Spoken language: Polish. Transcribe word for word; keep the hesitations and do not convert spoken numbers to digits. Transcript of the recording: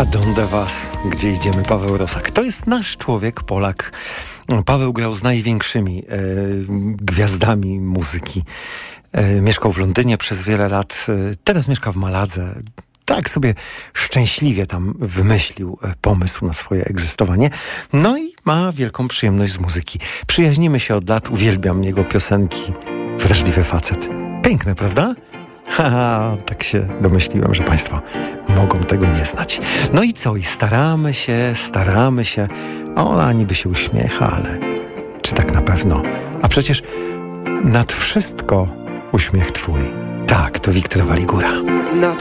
A donde was, gdzie idziemy? Paweł Rosak. To jest nasz człowiek, Polak. Paweł grał z największymi e, gwiazdami muzyki. E, mieszkał w Londynie przez wiele lat. E, teraz mieszka w Maladze. Tak sobie szczęśliwie tam wymyślił e, pomysł na swoje egzystowanie. No i ma wielką przyjemność z muzyki. Przyjaźnimy się od lat, uwielbiam jego piosenki. Wrażliwy facet. Piękne, prawda? Haha, tak się domyśliłem, że państwo mogą tego nie znać. No i co? I staramy się, staramy się. Ona niby się uśmiecha, ale czy tak na pewno? A przecież nad wszystko uśmiech twój. Tak, to Wiktor Waligura. Nad